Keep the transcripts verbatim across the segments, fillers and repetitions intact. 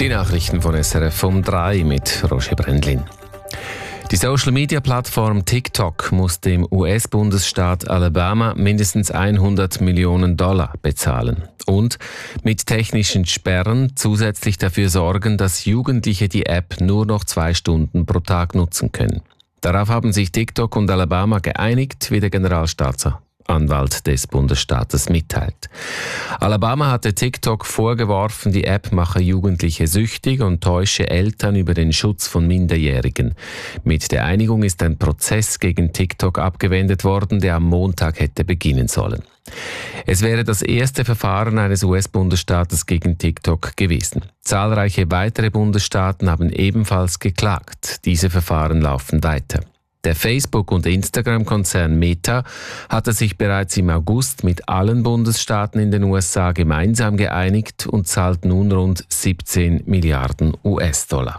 Die Nachrichten von S R F um drei mit Roger Brendlin. Die Social-Media-Plattform TikTok muss dem U S-Bundesstaat Alabama mindestens hundert Millionen Dollar bezahlen und mit technischen Sperren zusätzlich dafür sorgen, dass Jugendliche die App nur noch zwei Stunden pro Tag nutzen können. Darauf haben sich TikTok und Alabama geeinigt, wie der Generalstaatsanwalt des Bundesstaates mitteilt. Alabama hatte TikTok vorgeworfen, die App mache Jugendliche süchtig und täusche Eltern über den Schutz von Minderjährigen. Mit der Einigung ist ein Prozess gegen TikTok abgewendet worden, der am Montag hätte beginnen sollen. Es wäre das erste Verfahren eines U S-Bundesstaates gegen TikTok gewesen. Zahlreiche weitere Bundesstaaten haben ebenfalls geklagt. Diese Verfahren laufen weiter. Der Facebook- und Instagram-Konzern Meta hatte sich bereits im August mit allen Bundesstaaten in den U S A gemeinsam geeinigt und zahlt nun rund siebzehn Milliarden U S-Dollar.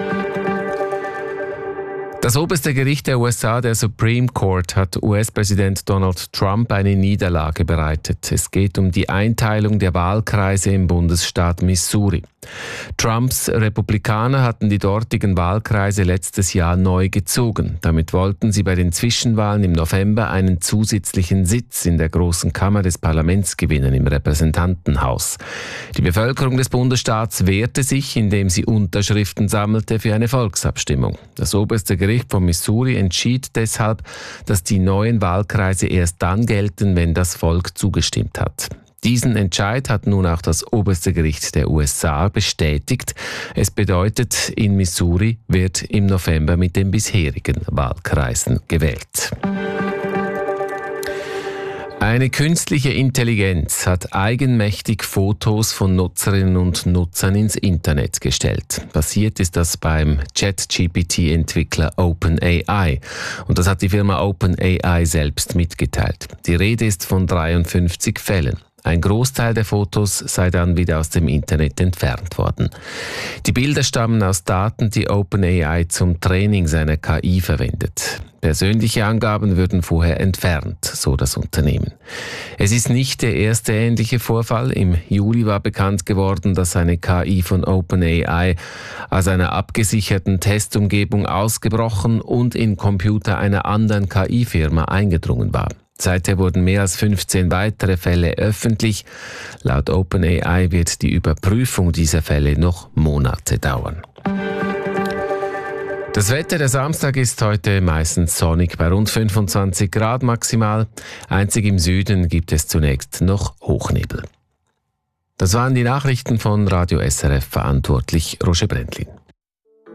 Das oberste Gericht der U S A, der Supreme Court, hat U S-Präsident Donald Trump eine Niederlage bereitet. Es geht um die Einteilung der Wahlkreise im Bundesstaat Missouri. Trumps Republikaner hatten die dortigen Wahlkreise letztes Jahr neu gezogen. Damit wollten sie bei den Zwischenwahlen im November einen zusätzlichen Sitz in der großen Kammer des Parlaments gewinnen, im Repräsentantenhaus. Die Bevölkerung des Bundesstaats wehrte sich, indem sie Unterschriften sammelte für eine Volksabstimmung. Das oberste Gericht von Missouri entschied deshalb, dass die neuen Wahlkreise erst dann gelten, wenn das Volk zugestimmt hat. Diesen Entscheid hat nun auch das oberste Gericht der U S A bestätigt. Es bedeutet, in Missouri wird im November mit den bisherigen Wahlkreisen gewählt. Eine künstliche Intelligenz hat eigenmächtig Fotos von Nutzerinnen und Nutzern ins Internet gestellt. Passiert ist das beim Chat-G P T-Entwickler OpenAI. Und das hat die Firma OpenAI selbst mitgeteilt. Die Rede ist von dreiundfünfzig Fällen. Ein Großteil der Fotos sei dann wieder aus dem Internet entfernt worden. Die Bilder stammen aus Daten, die OpenAI zum Training seiner K I verwendet. Persönliche Angaben würden vorher entfernt, so das Unternehmen. Es ist nicht der erste ähnliche Vorfall. Im Juli war bekannt geworden, dass eine K I von OpenAI aus einer abgesicherten Testumgebung ausgebrochen und in Computer einer anderen K I-Firma eingedrungen war. Seither wurden mehr als fünfzehn weitere Fälle öffentlich. Laut OpenAI wird die Überprüfung dieser Fälle noch Monate dauern. Das Wetter, der Samstag ist heute meistens sonnig bei rund fünfundzwanzig Grad maximal. Einzig im Süden gibt es zunächst noch Hochnebel. Das waren die Nachrichten von Radio S R F, verantwortlich Roger Brendlin.